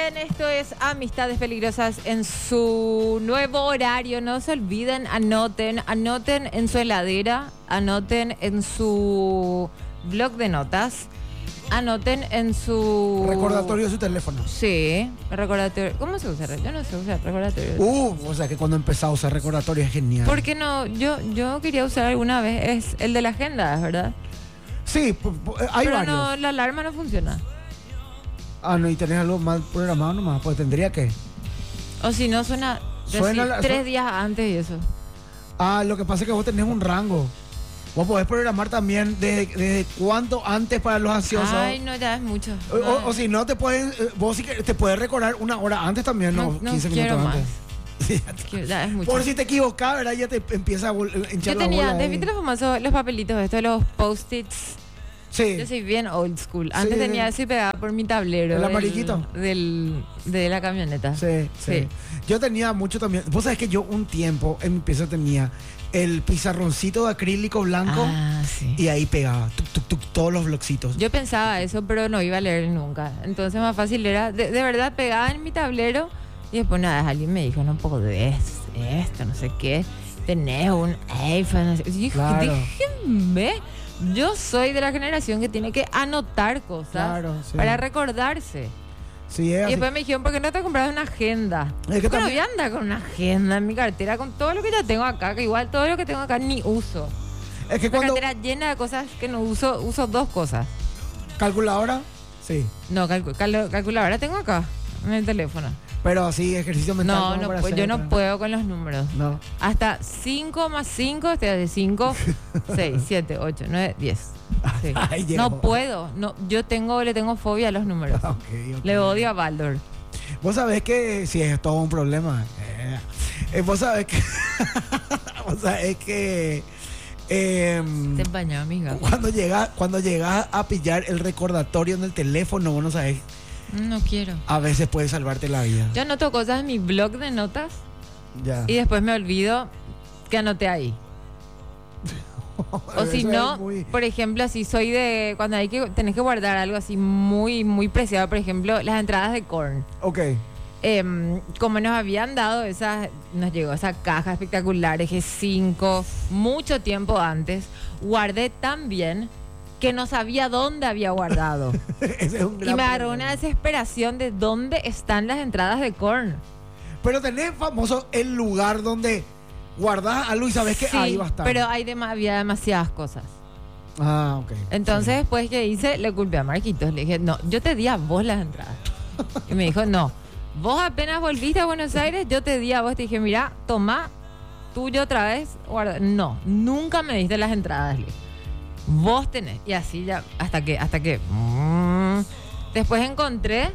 bien, esto es Amistades Peligrosas en su nuevo horario. No se olviden, anoten en su heladera, anoten en su blog de notas, anoten en su... Recordatorio de su teléfono. Sí, recordatorio. ¿Cómo se usa? Yo no sé usar recordatorio. O sea que cuando empezaba a usar recordatorio es genial. ¿Por qué no? Yo quería usar alguna vez, es el de la agenda, ¿verdad? Sí, hay pero varios. no, la alarma no funciona. No, y tenés algo mal programado nomás, pues tendría que. O si no, suena Suena 3 días antes y eso. Lo que pasa es que vos tenés un rango. Vos podés programar también desde cuánto antes para los ansiosos. Ay, no, ya es mucho. O si no, te pueden, vos sí que te puedes recordar una hora antes también, ¿no? No 15 quiero minutos más. antes. Sí, Ya es mucho. por si te equivocás, ¿verdad? Ya te empieza a hinchar Yo la tenía, bola. antes, ¿viste los famosos, los papelitos estos, los post-its? Sí. Yo soy bien old school. Antes Sí. tenía eso y pegaba por mi tablero. ¿El amarillito? De la camioneta. Sí. Yo tenía mucho también. Vos sabés que yo un tiempo en mi pieza tenía el pizarroncito de acrílico blanco Sí. y ahí pegaba todos los bloccitos. Yo pensaba eso, pero no iba a leer nunca. Entonces más fácil era, de verdad, pegaba en mi tablero y después nada, alguien me dijo, no podés esto, no sé qué, tenés un iPhone. Y dije, Claro. déjenme. Yo soy de la generación que tiene que anotar cosas para recordarse. Sí, es Y así. después me dijeron, ¿por qué no te compras una agenda? Es que Pero también- voy a andar con una agenda en mi cartera, con todo lo que ya tengo acá, que igual todo lo que tengo acá ni uso. Es que Una cuando... cartera llena de cosas que no uso, uso 2 cosas. ¿Calculadora? Sí. No, calculadora tengo acá, en el teléfono. Pero así, ejercicio mental. No, como para yo hacer, no puedo con los números. No. Hasta 5 más 5, de 5, 6, 7, 8, 9, 10. Sí. Ahí llegó. No puedo, no, le tengo fobia a los números. Ok. Le odio a Baldor. Vos sabés que sí, es todo un problema. Vos sabés que... vos sabés que... Se empañó, amiga. cuando llegas a pillar el recordatorio en el teléfono, vos no sabés, No quiero. a veces puede salvarte la vida. Yo anoto cosas en mi blog de notas Ya. y después me olvido que anoté ahí. O si Eso no, es muy- por ejemplo, así soy de cuando tenés que guardar algo así muy, muy preciado, por ejemplo, las entradas de Korn. Ok. Como nos habían dado nos llegó esa caja espectacular, G5, mucho tiempo antes, guardé tan bien que no sabía dónde había guardado. Ese es un Y gran me agarró problema. una desesperación de dónde están las entradas de Korn. Pero tenés famoso el lugar donde guardás algo y sabés que Sí, ahí va a estar. pero había demasiadas cosas. Ok. Entonces, después que hice, le culpé a Marquitos. Le dije, no, yo te di a vos las entradas. Y me dijo, no, vos apenas volviste a Buenos Aires, yo te di a vos. Te dije, mira, toma, tuyo otra vez. Guarda. No, nunca me diste las entradas. Le dije, vos tenés. Y así ya, hasta que después encontré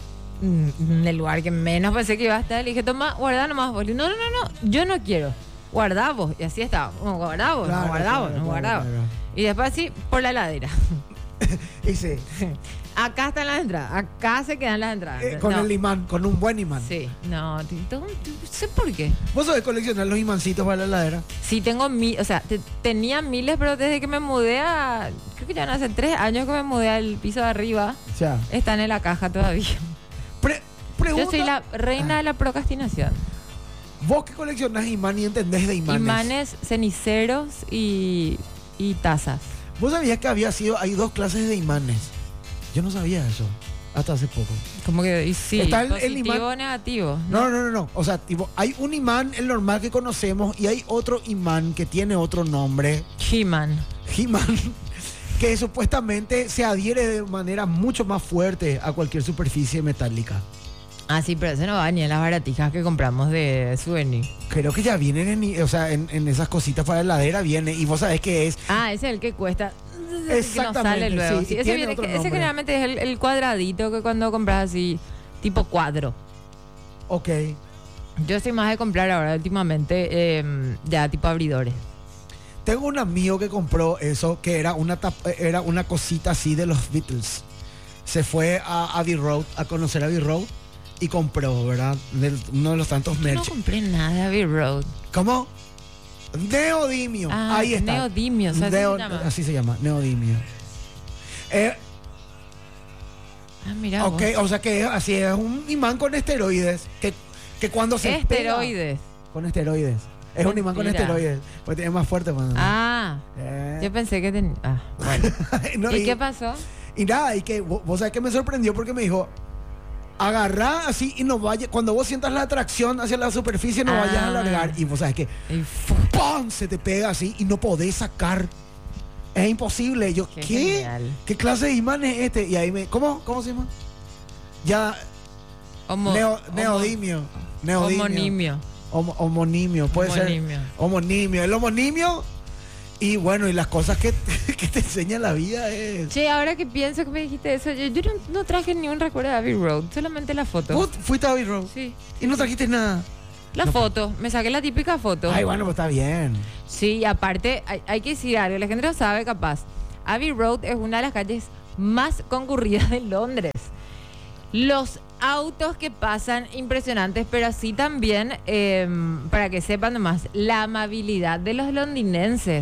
en el lugar que menos pensé que iba a estar. Le dije, toma, guarda nomás vos. Le dije, no, yo no quiero. Guardá vos. Y así estaba. Guardá vos, Claro, guardá vos, claro, guardá vos. claro. Y después así, por la heladera. Y sí, Acá están las entradas. Acá se quedan las entradas. con No. el imán, con un buen imán. Sí, no, no sé por qué. ¿Vos sabés coleccionar los imancitos para la heladera? Sí, tengo tenía miles, pero desde que me mudé creo que ya no hace 3 años que me mudé al piso de arriba, Ya. están en la caja todavía. Pregunta, Yo soy la reina de la procrastinación. vos que coleccionás imán y entendés de imanes. Imanes, ceniceros y tazas. ¿Vos sabías que hay 2 clases de imanes? Yo no sabía eso, hasta hace poco. Como que, y sí, Está el positivo imán- o negativo. No. O sea, tipo, hay un imán, el normal que conocemos, y hay otro imán que tiene otro nombre, He-Man. He-Man, que supuestamente se adhiere de manera mucho más fuerte a cualquier superficie metálica. Ah, sí, pero eso no va ni en las baratijas que compramos de souvenir. Creo que ya vienen en esas cositas para la heladera viene, y vos sabés que es... Ah, ese es el que cuesta. Que no Exactamente, sale luego. sí, Sí, y ese, tiene otro ese nombre. generalmente es el cuadradito que cuando compras así, tipo cuadro. Ok. Yo soy más de comprar ahora últimamente ya tipo abridores. Tengo un amigo que compró eso, que era una cosita así de los Beatles. Se fue a Abbey Road, a conocer Abbey Road, y compró, ¿verdad? Uno de los tantos No merch. compré nada de Abbey Road. ¿Cómo? Neodimio. Ah, Ahí está. Neodimio, o sea, así se llama. Así se llama, neodimio. Ah, mira. Ok, o sea que así es un imán con esteroides. Que cuando se Esteroides. pega con esteroides. Es un imán con Mentira. esteroides. Porque es más fuerte. Cuando, Ah, yo pensé que tenía. Ah, bueno. No, ¿Y qué pasó? Y nada, y que vos sabés que me sorprendió porque me dijo, agarrá así y no vaya, cuando vos sientas la atracción hacia la superficie no vayas a alargar. Y vos sabés que Y ¡pum! Se te pega así y no podés sacar. Es imposible. Yo, Qué ¿qué? genial. ¿Qué clase de imán es este? Y ahí ¿cómo se llama? Ya, neodimio. Homonimio. Homonimio, puede Homonimio. ser. Homonimio. El homonimio. Y bueno, y las cosas que te enseña la vida es. Che, ahora que pienso que me dijiste eso, yo no traje ni un recuerdo de Abbey Road, solamente la foto. Vos fuiste a Abbey Road Sí. y no trajiste nada. La foto, me saqué la típica foto. Ay, bueno, pues está bien. Sí, y aparte, hay que decir algo, la gente no sabe capaz. Abbey Road es una de las calles más concurridas de Londres. Los autos que pasan impresionantes, pero así también, para que sepan nomás, la amabilidad de los londinenses.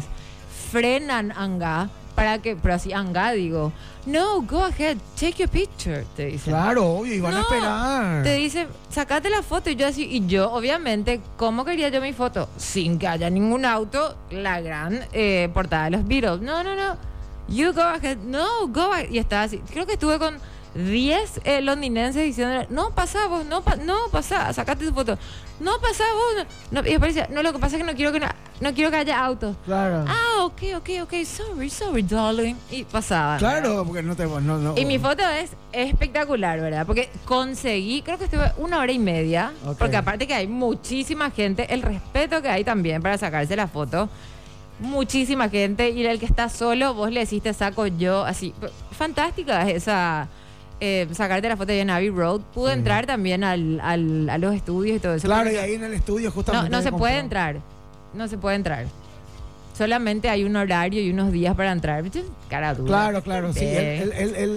Frenan anga, pero así anga digo, no, go ahead, take your picture, te dicen. Claro, obvio, y van a No, esperar. Te dicen, sacate la foto. Y yo, obviamente, ¿cómo quería yo mi foto? Sin que haya ningún auto, la gran portada de los Beatles. No. You go ahead. No, go ahead. Y estaba así. Creo que estuve con 10 londinenses diciendo, no, pasá vos, no pasá, sacate tu foto. No, pasá vos. No, y aparecía, no, lo que pasa es que no quiero que haya autos. Claro. Ah, ok, sorry, darling. Y pasaba. Claro, porque no te. No. Y mi foto es espectacular, ¿verdad? Porque conseguí, creo que estuve 1 hora y media, Ok. porque aparte que hay muchísima gente, el respeto que hay también para sacarse la foto, muchísima gente, y el que está solo, vos le decís, te saco yo, así. Fantástica es esa, sacarte la foto de Abbey Road. Pude Sí. entrar también a los estudios y todo eso. Claro, porque y ahí en el estudio justamente. no se puede entrar. No se puede entrar. Solamente hay un horario y unos días para entrar. Cara dura. Claro, sí. Bien.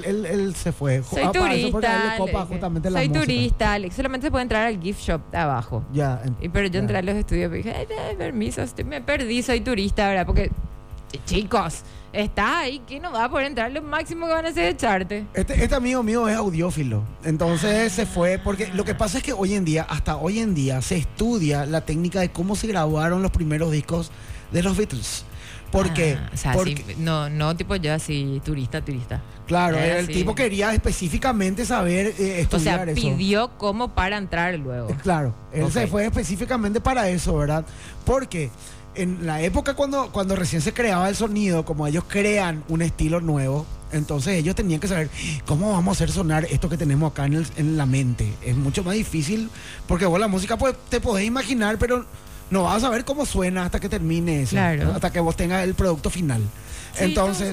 Él se fue. Soy Para eso, porque a él turista. le copa le dije. justamente la Soy música. turista. Solamente se puede entrar al gift shop de abajo. Ya. Pero yo ya. entré a los estudios y dije, ay, permiso, me perdí, soy turista, ¿verdad? Porque, chicos, estás ahí, que no va a poder entrar, lo máximo que van a hacer es echarte. Este amigo mío es audiófilo, entonces se fue, porque lo que pasa es que hasta hoy en día, se estudia la técnica de cómo se grabaron los primeros discos de los Beatles. Porque, O sea, porque sí, no tipo yo así, turista. claro, el sí. tipo quería específicamente saber O estudiar sea, eso. pidió cómo para entrar luego. Claro, él Ok. se fue específicamente para eso, ¿verdad? Porque en la época cuando recién se creaba el sonido, como ellos crean un estilo nuevo, entonces ellos tenían que saber cómo vamos a hacer sonar esto que tenemos acá en la mente. Es mucho más difícil porque vos la música pues, te podés imaginar, pero no vas a saber cómo suena hasta que termine eso, Claro. hasta que vos tengas el producto final. Sí, Entonces,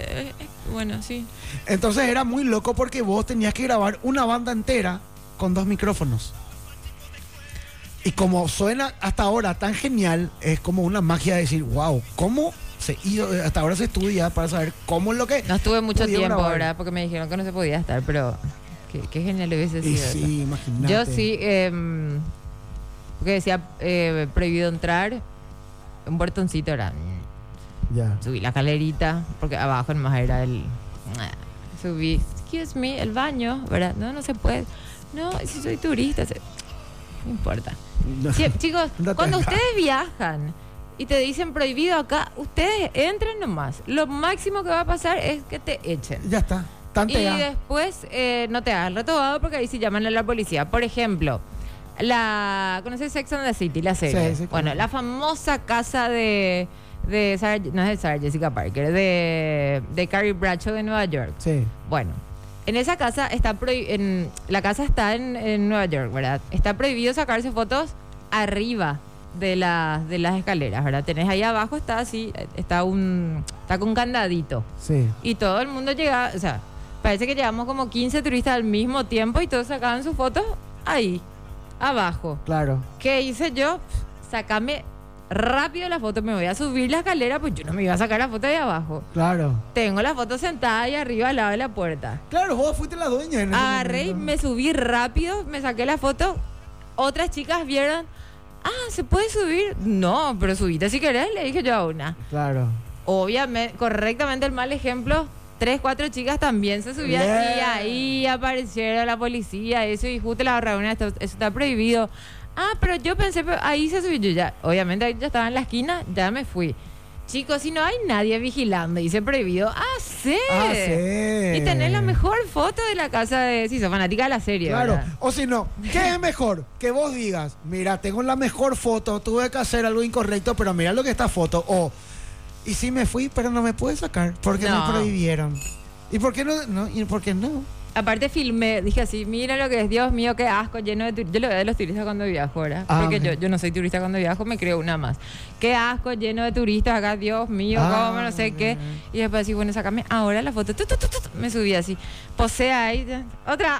bueno, sí. entonces era muy loco porque vos tenías que grabar una banda entera con 2 micrófonos. Y como suena hasta ahora tan genial, es como una magia de decir, wow, ¿cómo hasta ahora se estudia para saber cómo es lo que... No estuve mucho pudieron tiempo, grabar? ¿verdad? Porque me dijeron que no se podía estar, pero qué genial hubiese Y sido eso. sí, imagínate. Yo sí, porque decía prohibido entrar, un portoncito era, Ya. subí la escalerita, porque abajo nomás era subí, excuse me, el baño, ¿verdad? No se puede. No, si soy turista, no importa. Sí, chicos, Andate cuando acá. ustedes viajan y te dicen prohibido acá, ustedes entren nomás. Lo máximo que va a pasar es que te echen. Ya está. Y Tantea. después no te hagas retobado porque ahí sí llaman a la policía. Por ejemplo, ¿conoces Sex and the City, la serie? Sí, sí, Bueno, claro. la famosa casa de Sarah, no es de Sarah Jessica Parker, de Carrie Bradshaw de Nueva York. Sí. Bueno, en esa casa la casa está en Nueva York, ¿verdad? Está prohibido sacarse fotos arriba de las escaleras, ¿verdad? Tenés ahí abajo, está así, está con candadito. Sí. Y todo el mundo llega, o sea, parece que llevamos como 15 turistas al mismo tiempo y todos sacaban sus fotos ahí, abajo. Claro. ¿Qué hice yo? Sácame rápido la foto, me voy a subir la escalera, pues yo no me iba a sacar la foto de abajo. Claro. Tengo la foto sentada ahí arriba al lado de la puerta. Claro, vos fuiste la dueña en ese Agarré y momento. me subí rápido, me saqué la foto. Otras chicas vieron, ¿se puede subir? No, pero subite si querés, le dije yo a una. Claro. Obviamente, correctamente el mal ejemplo, 3, 4 chicas también se subían y ahí aparecieron la policía, eso, y justo la reunión, eso está prohibido. Ah, pero yo pensé, pero ahí se subió, yo ya, obviamente ahí ya estaba en la esquina, ya me fui. Chicos, si no hay nadie vigilando, dice prohibido, hacer. Y tener la mejor foto de la casa de, si sos fanática de la serie. Claro, ¿verdad? o si no, ¿qué es mejor? Que vos digas, mira, tengo la mejor foto, tuve que hacer algo incorrecto, pero mira lo que esta foto, o... Y sí me fui, pero no me pude sacar, porque me prohibieron. ¿Y por qué no? ¿Y por qué no? Aparte filmé, dije así, mira lo que es, Dios mío, qué asco, lleno de turistas. Yo lo veo de los turistas cuando viajo, ¿verdad? Porque yo no soy turista cuando viajo, me creo una más. Qué asco, lleno de turistas acá, Dios mío, cómo, no sé qué. Y después así, bueno, sácame ahora la foto. Me subí así. Posé ahí, otra.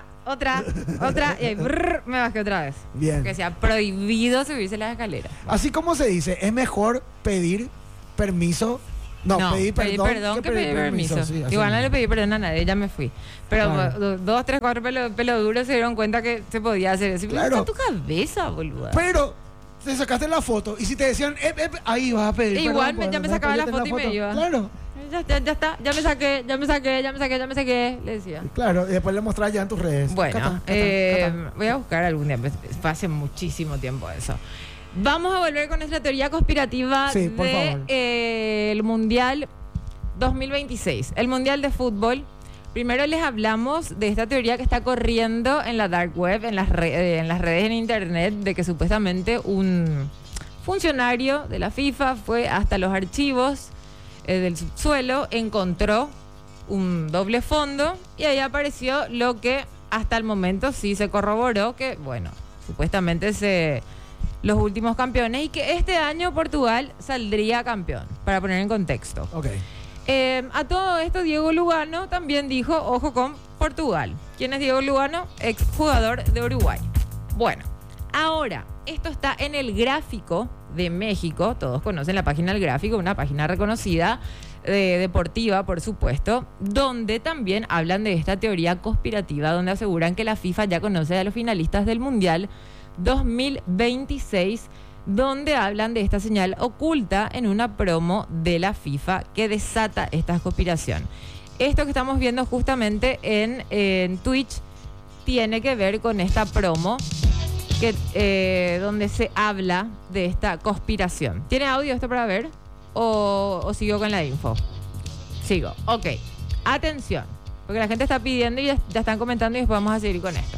Y ahí me bajé otra vez. Bien. Que sea prohibido subirse las escaleras. Así como se dice, es mejor pedir permiso. No, pedir perdón que pedir permiso. Sí, igual no le pedí perdón a nadie, ya me fui. Pero 2, 3, 4 pelos duros se dieron cuenta que se podía hacer eso. Claro. Está tu cabeza, boluda. Pero te sacaste la foto y si te decían, ahí vas a pedir igual perdón, ya me sacaba la foto y me iba. Claro. Ya está, ya me saqué, le decía. Claro, y después le mostrás ya en tus redes. Bueno, voy a buscar algún día, fue hace muchísimo tiempo eso. Vamos a volver con nuestra teoría conspirativa del Mundial 2026. El Mundial de Fútbol. Primero les hablamos de esta teoría que está corriendo en la dark web, en las redes en internet, de que supuestamente un funcionario de la FIFA fue hasta los archivos del subsuelo, encontró un doble fondo y ahí apareció lo que hasta el momento sí se corroboró, que bueno, supuestamente los últimos campeones, y que este año Portugal saldría campeón, para poner en contexto. Okay. A todo esto Diego Lugano también dijo, ojo con Portugal. ¿Quién es Diego Lugano? Exjugador de Uruguay. Bueno, ahora, esto está en el Gráfico de México, todos conocen la página del Gráfico, una página reconocida, deportiva, por supuesto, donde también hablan de esta teoría conspirativa, donde aseguran que la FIFA ya conoce a los finalistas del Mundial 2026, donde hablan de esta señal oculta en una promo de la FIFA que desata esta conspiración. Esto que estamos viendo justamente en Twitch tiene que ver con esta promo donde se habla de esta conspiración. ¿Tiene audio esto para ver? ¿O sigo con la info? Sigo. Ok. Atención, porque la gente está pidiendo y ya están comentando y después vamos a seguir con esto.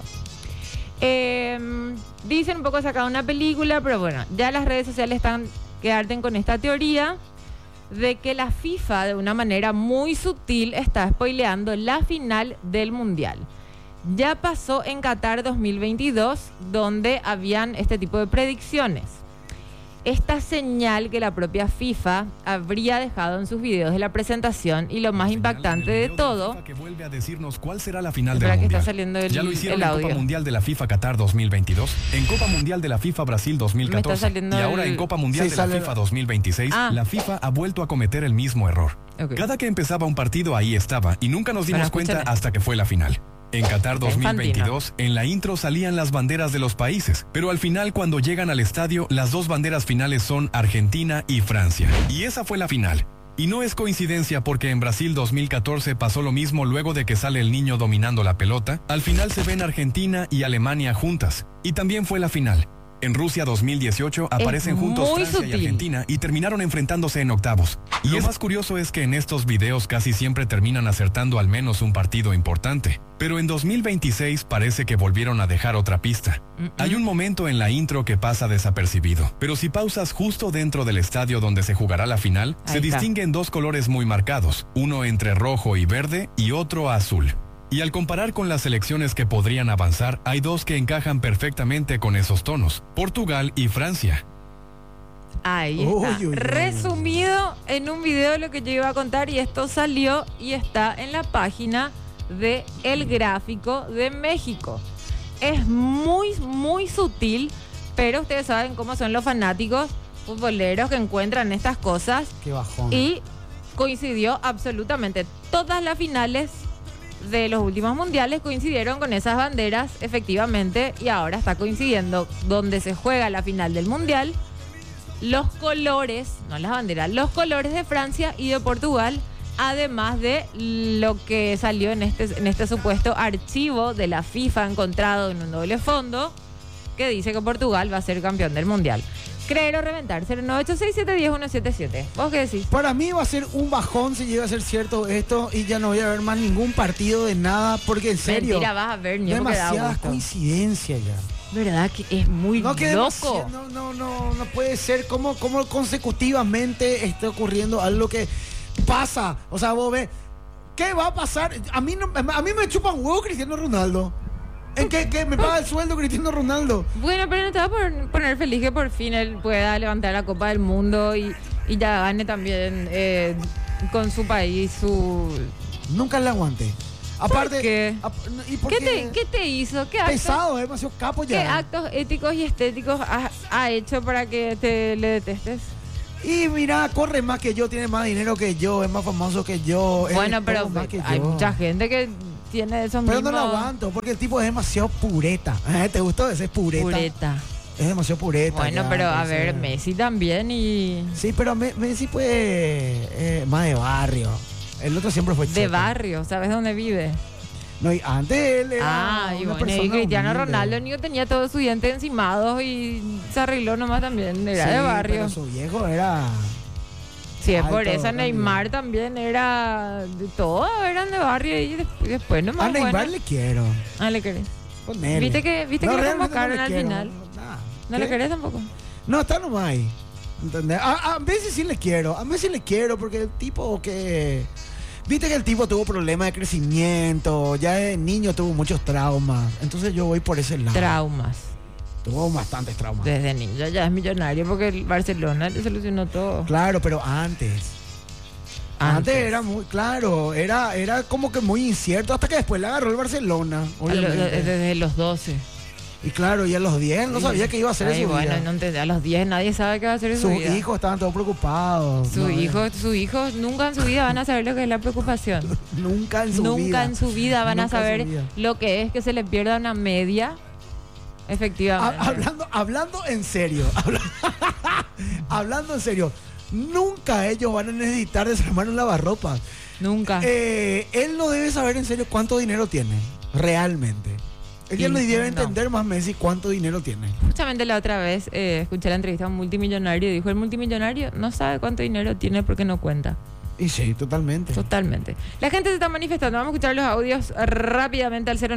Dicen un poco sacada una película, pero bueno, ya las redes sociales están que arden con esta teoría de que la FIFA de una manera muy sutil está spoileando la final del Mundial. Ya pasó en Qatar 2022, donde habían este tipo de predicciones. Esta señal que la propia FIFA habría dejado en sus videos de la presentación, y lo más impactante de todo, que vuelve a decirnos cuál será la final del Mundial. Está saliendo ya lo hicieron en audio. Copa Mundial de la FIFA Qatar 2022, en Copa Mundial de la FIFA Brasil 2014 y ahora en Copa Mundial de la FIFA 2026, la FIFA ha vuelto a cometer el mismo error. Okay. Cada que empezaba un partido ahí estaba y nunca nos dimos cuenta hasta que fue la final. En Qatar 2022, en la intro salían las banderas de los países, pero al final cuando llegan al estadio, las dos banderas finales son Argentina y Francia. Y esa fue la final. Y no es coincidencia porque en Brasil 2014 pasó lo mismo luego de que sale el niño dominando la pelota. Al final se ven Argentina y Alemania juntas. Y también fue la final. En Rusia 2018 aparecen juntos Francia y Argentina y terminaron enfrentándose en octavos. Y lo más curioso es que en estos videos casi siempre terminan acertando al menos un partido importante. Pero en 2026 parece que volvieron a dejar otra pista. Hay un momento en la intro que pasa desapercibido, pero si pausas justo dentro del estadio donde se jugará la final, se distinguen dos colores muy marcados, uno entre rojo y verde y otro azul. Y al comparar con las selecciones que podrían avanzar, hay dos que encajan perfectamente con esos tonos, Portugal y Francia. Ahí está, resumido en un video lo que yo iba a contar, y esto salió y está en la página de El Gráfico de México. Es muy, muy sutil, pero ustedes saben cómo son los fanáticos futboleros que encuentran estas cosas. Qué bajón. Y coincidió absolutamente todas las finales de los últimos mundiales coincidieron con esas banderas, efectivamente, y ahora está coincidiendo donde se juega la final del mundial, los colores, no las banderas, los colores de Francia y de Portugal además de lo que salió en este supuesto archivo de la FIFA encontrado en un doble fondo que dice que Portugal va a ser campeón del Mundial. Creer o reventar, 0986710177. ¿Vos qué decís? Para mí va a ser un bajón si llega a ser cierto esto y ya no voy a ver más ningún partido de nada porque en serio... Mentira, vas a ver, ni demasiadas coincidencias ya. ¿Verdad que es muy loco? No puede ser como consecutivamente esté ocurriendo algo que pasa. O sea, vos ves, ¿qué va a pasar? A mí me chupa un huevo Cristiano Ronaldo. ¿En qué me paga el sueldo Cristiano Ronaldo? Bueno, pero no te va a poner feliz que por fin él pueda levantar la Copa del Mundo y ya gane también con su país, Nunca le aguanté. Aparte, ¿Qué te hizo? ¿Qué pesado, demasiado capo ya. ¿Qué actos éticos y estéticos ha hecho para que le detestes? Y mira, corre más que yo, tiene más dinero que yo, es más famoso que yo. Bueno, pero hay mucha gente que tiene esos mismos... Pero no lo aguanto, porque el tipo es demasiado pureta. ¿Te gustó? Ese es pureta. Pureta. Es demasiado pureta. Bueno, ya, pero a ver, Messi también y... Sí, pero Messi pues más de barrio. El otro siempre fue de barrio, ¿sabes dónde vive? No, y antes él era y bueno, y Cristiano Ronaldo ni tenía todos sus dientes encimados y se arregló nomás también, era de barrio. Pero su viejo era... Sí, es por eso Neymar también era... Todos eran de barrio y después nomás. A Neymar le quiero. ¿Le querés? ¿Viste que lo convocaron al final? ¿No le querés tampoco? No, está nomás ahí. ¿Entendés? A Messi sí le quiero. A Messi le quiero porque el tipo que... Viste que el tipo tuvo problemas de crecimiento, ya de niño tuvo muchos traumas. Entonces yo voy por ese lado. Traumas. Tuvo bastantes traumas. Desde niño ya es millonario porque el Barcelona le solucionó todo. Claro, pero antes era muy claro, era como que muy incierto hasta que después le agarró el Barcelona. Desde los 12. Y claro, y a los 10 no sabía qué iba a hacer en su vida. No, a los 10 nadie sabe qué va a hacer en su vida. Sus hijos estaban todos preocupados. Sus hijos nunca en su vida van a saber lo que es la preocupación. Nunca en su vida van a saber lo que es que se les pierda una media. Efectivamente. Hablando en serio. Hablando en serio. Nunca ellos van a necesitar desarmar un lavarropas. Nunca. Él no debe saber en serio cuánto dinero tiene. Realmente. Él no debe entender más Messi cuánto dinero tiene. Justamente la otra vez escuché la entrevista a un multimillonario y dijo, el multimillonario no sabe cuánto dinero tiene porque no cuenta. Y sí, totalmente. La gente se está manifestando. Vamos a escuchar los audios rápidamente al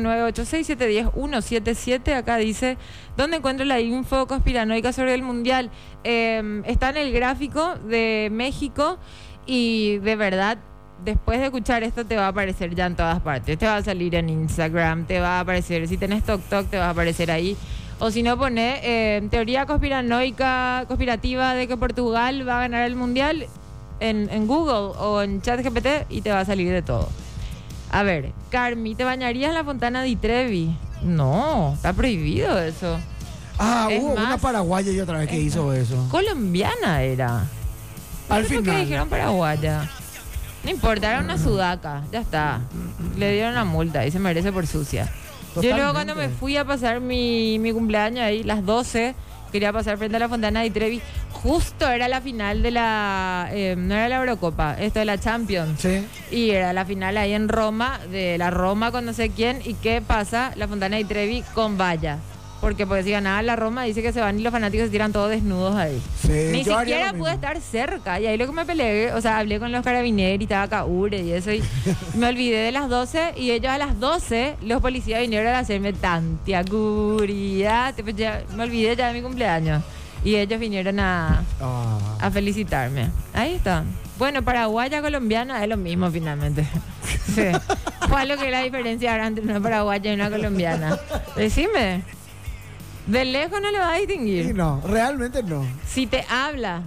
0986710177. Acá dice, ¿dónde encuentro la info conspiranoica sobre el Mundial? Está en el gráfico de México y de verdad, después de escuchar esto te va a aparecer ya en todas partes. Te va a salir en Instagram, te va a aparecer, si tenés TikTok te va a aparecer ahí. O si no, pone teoría conspirativa de que Portugal va a ganar el Mundial en Google o en ChatGPT y te va a salir de todo. A ver, Carmi, ¿te bañarías en la Fontana di Trevi? No, está prohibido eso. Hubo una paraguaya y otra vez que hizo eso. Colombiana era. Al final. ¿Qué dijeron paraguaya? No importa, era una sudaca, ya está. Le dieron una multa y se merece por sucia. Totalmente. Yo luego cuando me fui a pasar mi cumpleaños ahí, las 12, quería pasar frente a la Fontana di Trevi. Justo era la final de la... no era la Eurocopa, esto de la Champions. Sí. Y era la final ahí en Roma, de la Roma con no sé quién. ¿Y qué pasa? La Fontana di Trevi con vallas. Porque si ganaba la Roma, dice que se van y los fanáticos se tiran todos desnudos ahí. Sí, ni siquiera pude estar cerca. Y ahí lo que me peleé, hablé con los carabineros y estaba Caure y eso. Y me olvidé de las 12 y ellos a las 12, los policías vinieron a hacerme tantiaguría. Me olvidé ya de mi cumpleaños. Y ellos vinieron a felicitarme. Ahí está. Bueno, paraguaya, colombiana es lo mismo finalmente. Sí. ¿Cuál es lo que es la diferencia ahora entre una paraguaya y una colombiana? Decime. De lejos no le va a distinguir. Sí, no, realmente no. Si te habla.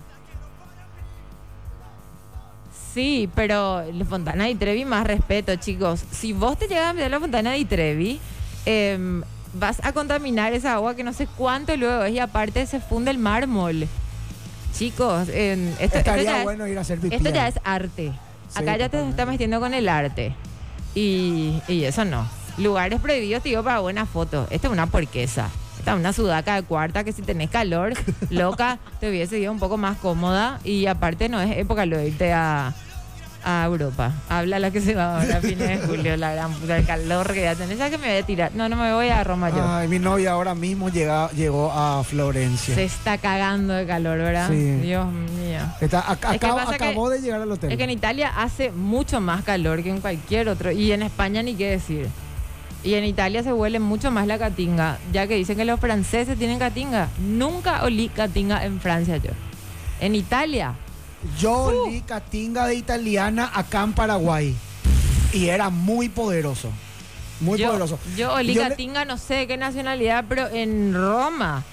Sí, pero la Fontana di Trevi, más respeto, chicos. Si vos te llegas a meter la Fontana di Trevi, vas a contaminar esa agua que no sé cuánto luego es y aparte se funde el mármol. Chicos, estaría bueno ir a hacer pipí. Esto ya es arte. Acá ya te estás metiendo con el arte. Y eso no. Lugares prohibidos, te digo, para buena foto. Esta es una porquesa. Esta es una sudaca de cuarta que si tenés calor, loca, te hubiese ido un poco más cómoda. Y aparte no es época de irte a a Europa. Habla la que se va ahora a fines de julio, la gran puta, el calor que ya tenés. ¿Sabes que me voy a tirar? No me voy a Roma yo. Ay, mi novia ahora mismo llegó a Florencia. Se está cagando de calor, ¿verdad? Sí. Dios mío. Acabó de llegar al hotel. Es que en Italia hace mucho más calor que en cualquier otro. Y en España ni qué decir. Y en Italia se huele mucho más la catinga, ya que dicen que los franceses tienen catinga. Nunca olí catinga en Francia yo. En Italia... Yo olí catinga de italiana acá en Paraguay y era muy poderoso. Muy poderoso. Yo olí catinga, no sé de qué nacionalidad, pero en Roma.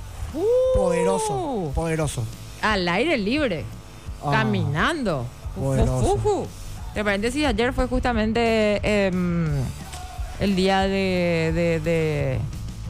Poderoso. Al aire libre. Caminando. Poderoso. De paréntesis, ayer fue justamente el día de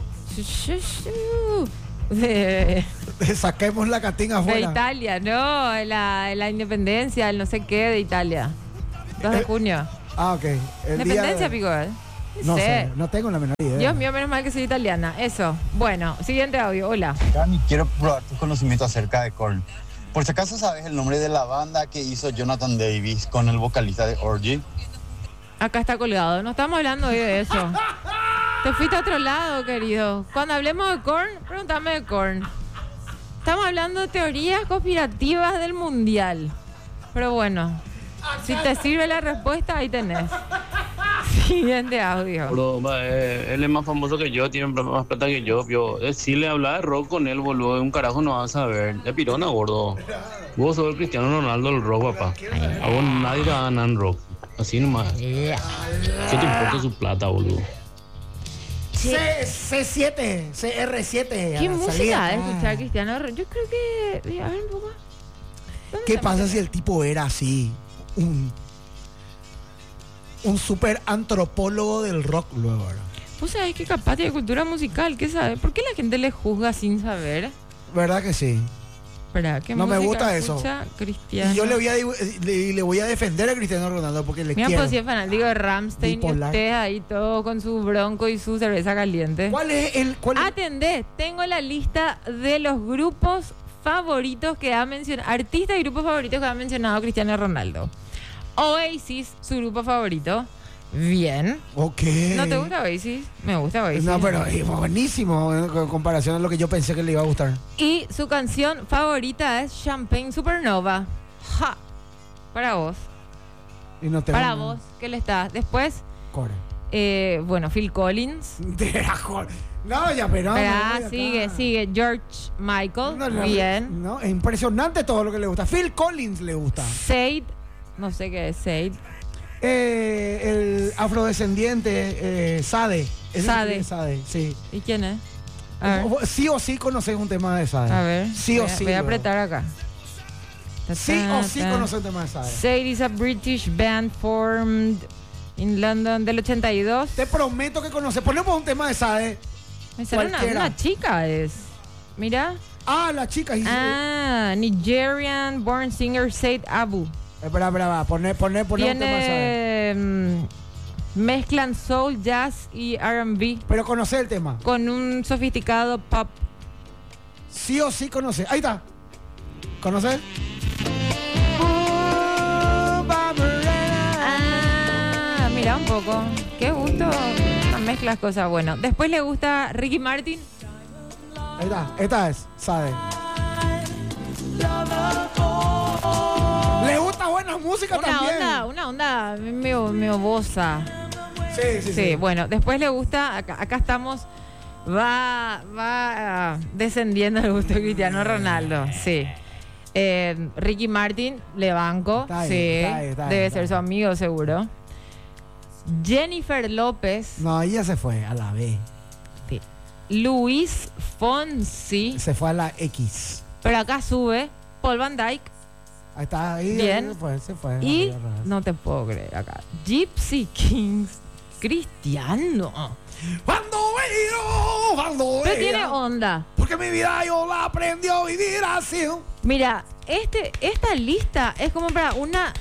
saquemos la catinga afuera. De Italia, no, la independencia, el no sé qué de Italia. 2 de junio. Ok. Independencia, pico. No sé, no tengo la menor idea. Dios mío, menos mal que soy italiana. Eso. Bueno, siguiente audio. Hola. Cami, quiero probar tu conocimiento acerca de Korn. Por si acaso sabes el nombre de la banda que hizo Jonathan Davis con el vocalista de Orgy. Acá está colgado. No estamos hablando hoy de eso. Te fuiste a otro lado, querido. Cuando hablemos de Korn, pregúntame de Korn. Estamos hablando de teorías conspirativas del mundial. Pero bueno, si te sirve la respuesta, ahí tenés. Siguiente audio. Bro, él es más famoso que yo, tiene más plata que yo. Si le hablaba de rock con él, boludo, un carajo no vas a ver. De pirona, gordo. Vos sos el Cristiano Ronaldo del rock, papá. A vos nadie te va a ganar en rock. Así nomás. ¿Qué te importa su plata, boludo? C7, CR7. ¿Qué música es escuchar Cristiano? Yo creo que... A ver un poco. ¿Qué pasa si el tipo era así? Un super antropólogo del rock luego, ¿verdad? Pues sabes que capaz de cultura musical, ¿qué sabe? ¿Por qué la gente le juzga sin saber? ¿Verdad que sí? Espera, ¿qué no me gusta eso. Cristiano? Y yo le voy a defender a Cristiano Ronaldo porque le quiero. Mira, pues si es fanático de Rammstein y usted ahí todo con su bronco y su cerveza caliente. Atendé, tengo la lista de los grupos favoritos que ha mencionado, artistas y grupos favoritos que ha mencionado Cristiano Ronaldo. Oasis, su grupo favorito. Bien. Ok. ¿No te gusta Oasis? Me gusta Oasis. No, pero es buenísimo en comparación a lo que yo pensé que le iba a gustar. Y su canción favorita es Champagne Supernova. ¡Ja! Para vos. Y no te Para vos, ¿qué le está? Después, bueno, Phil Collins. No, ya, pero... sigue. George Michael. Bien. No, es impresionante todo lo que le gusta. Phil Collins le gusta. Sade. No sé qué es Sade. El afrodescendiente Sade. Sade, sí. ¿Y quién es? Sí o sí conoces un tema de Sade. A ver. Sí o sí. Voy a apretar acá. Sí o sí conoces un tema de Sade. Sade is a British band formed in London del 82. Te prometo que conoces. Ponemos un tema de Sade. Me sale una chica es. Mira. La chica. Nigerian born singer Sade Abu. Espera, poné un tema de Sade. Mezclan soul, jazz y R&B. Pero conoce el tema. Con un sofisticado pop. Sí o sí conoce. Ahí está. ¿Conoces? Mira un poco. Qué gusto. Mezclas cosas. Bueno, después le gusta Ricky Martin. Ahí está. Esta es Sade. Le gusta buena música también. Una onda medio bosa. Sí. Bueno, después le gusta, acá estamos, va descendiendo el gusto de Cristiano Ronaldo. Sí. Ricky Martin, le banco. Debe ser su amigo seguro. Jennifer López. No, ella se fue a la B. Sí. Luis Fonsi. Se fue a la X. Pero acá sube Paul Van Dyke. Ahí está, ahí bien. Se fue. Y no te puedo creer acá. Gypsy Kings, Cristiano. Pero tiene onda. Porque mi vida yo la aprendí a vivir así. Mira, esta lista es como para una...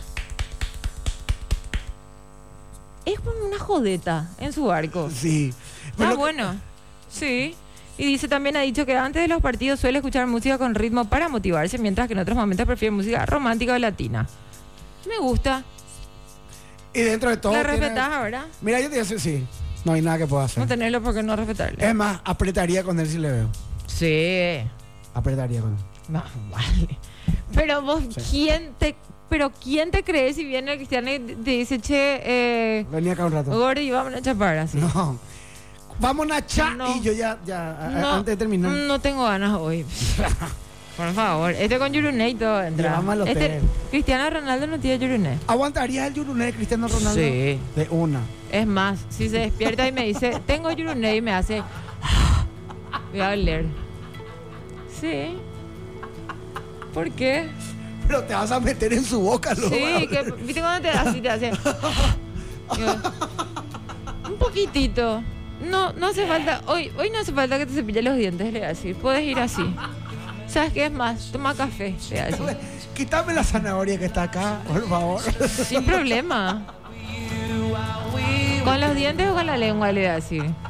Es como una jodeta en su barco. Sí. Está bueno. Sí. Y dice también, ha dicho que antes de los partidos suele escuchar música con ritmo para motivarse, mientras que en otros momentos prefiere música romántica o latina. Me gusta. Y dentro de todo... ¿La respetás, verdad? Mira, yo te digo, sí. No hay nada que pueda hacer. No tenerlo porque no respetarle. Es más, apretaría con él si le veo. Sí. Apretaría con él. No, vale. Pero vos, sí. ¿quién te cree si viene el Cristiano y te dice, che, venía acá un rato. Gordy, vamos a chapar así? No. Vamos a chapar. No. Y yo ya antes de terminar. No tengo ganas hoy. Por favor. Con Yuruné y todo entra. Vamos al hotel. Cristiano Ronaldo no tiene Yuruné. ¿Aguantarías el Yuruné de Cristiano Ronaldo? Sí. De una. Es más, si se despierta y me dice, tengo Yuruné y me hace... Voy a oler. Sí. ¿Por qué? Pero te vas a meter en su boca, ¿no? Sí, que, viste cuando te hace. Un poquitito. No hace falta. Hoy no hace falta que te cepilles los dientes, le voy a decir. Puedes ir así. ¿Sabes qué es más? Toma café, le voy a decir. Quítame la zanahoria que está acá, por favor. Sin problema. ¿Con los dientes o con la lengua, le voy a decir?